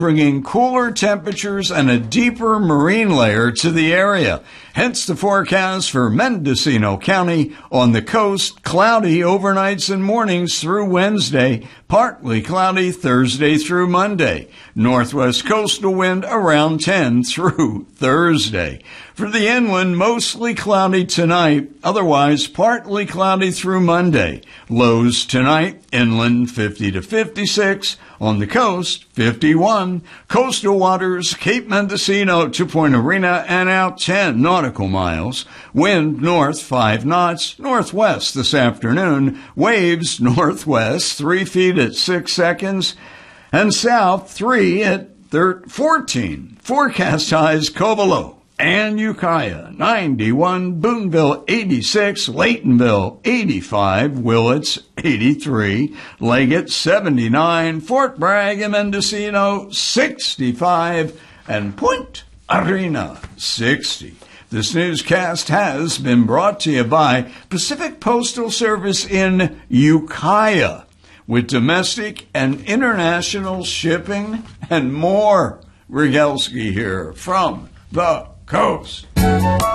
bringing cooler temperatures and a deeper marine layer to the area. Hence the forecast for Mendocino County. On the coast, cloudy overnights and mornings through Wednesday, partly cloudy Thursday through Monday. Northwest coastal wind around 10 through Thursday. For the inland, mostly cloudy tonight, otherwise partly cloudy through Monday. Lows tonight, inland 50 to 56, on the coast 51. Coastal waters, Cape Mendocino to Point Arena and out 10 nautical miles. Wind north 5 knots, northwest this afternoon. Waves northwest 3 feet at 6 seconds and south 3 at 14. Forecast highs Covelo and Ukiah 91, Boonville 86, Laytonville 85, Willits 83, Leggett 79, Fort Bragg and Mendocino 65, and Point Arena 60. This newscast has been brought to you by Pacific Postal Service in Ukiah, with domestic and international shipping and more. Rygelski here from the coast.